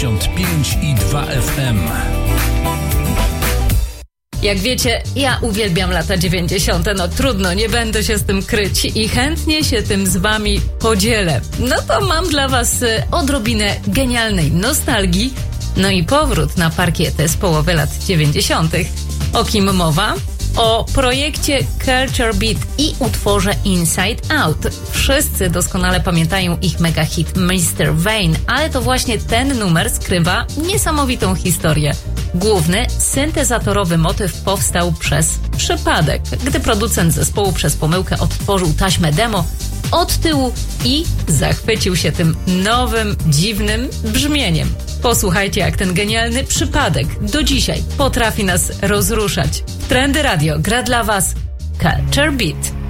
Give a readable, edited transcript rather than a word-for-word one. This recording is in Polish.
95,2 FM. Jak wiecie, ja uwielbiam lata 90. No trudno, nie będę się z tym kryć i chętnie się tym z wami podzielę. No to mam dla was odrobinę genialnej nostalgii, no i powrót na parkietę z połowy lat 90. O kim mowa? O projekcie Culture Beat i utworze Inside Out. Wszyscy doskonale pamiętają ich mega hit Mr. Vain, ale to właśnie ten numer skrywa niesamowitą historię. Główny, syntezatorowy motyw powstał przez przypadek, gdy producent zespołu przez pomyłkę odtworzył taśmę demo od tyłu i zachwycił się tym nowym, dziwnym brzmieniem. Posłuchajcie, jak ten genialny przypadek do dzisiaj potrafi nas rozruszać. Trendy Radio gra dla was Culture Beat.